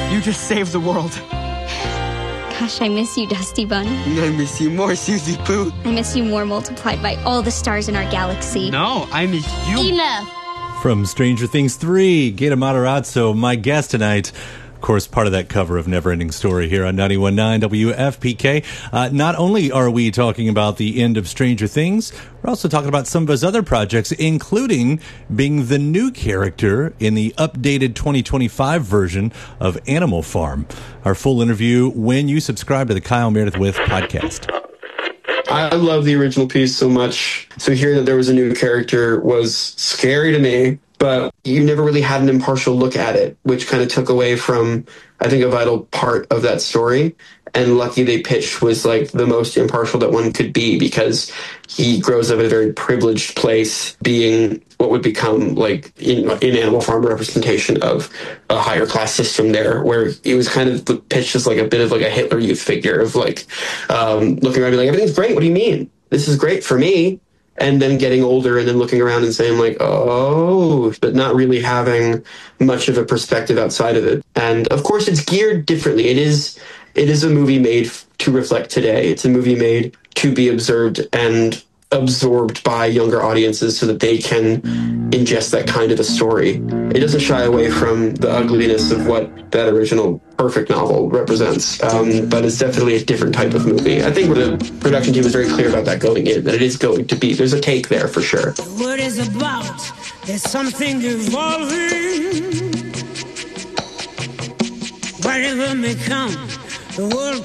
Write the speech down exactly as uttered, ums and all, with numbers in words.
You just saved the world. Gosh, I miss you, Dusty Bun. I miss you more, Susie Pooh. I miss you more multiplied by all the stars in our galaxy. No, I miss you. Enough. From Stranger Things three, Gator Matarazzo, my guest tonight. Of course, part of that cover of Neverending Story here on ninety-one point nine W F P K. Uh, not only are we talking about the end of Stranger Things, we're also talking about some of his other projects, including being the new character in the updated twenty twenty-five version of Animal Farm. Our full interview when you subscribe to the Kyle Meredith With podcast. I love the original piece so much. So hearing that there was a new character was scary to me, but you never really had an impartial look at it, which kind of took away from, I think, a vital part of that story. And Lucky They Pitched was like the most impartial that one could be, because he grows up in a very privileged place, being what would become like in, in Animal Farm representation of a higher class system there, where he was kind of pitched as like a bit of like a Hitler Youth figure of like um, looking around and being like, everything's great. What do you mean? This is great for me. And then getting older and then looking around and saying like, oh, but not really having much of a perspective outside of it. And of course it's geared differently. It is, it is a movie made to reflect today. It's a movie made to be observed and absorbed by younger audiences so that they can ingest that kind of a story. It doesn't shy away from the ugliness of what that original perfect novel represents, um, but it's definitely a different type of movie. I think the production team was very clear about that going in, that it is going to be, there's a take there for sure. What is about, there's something evolving. Whatever may come, the world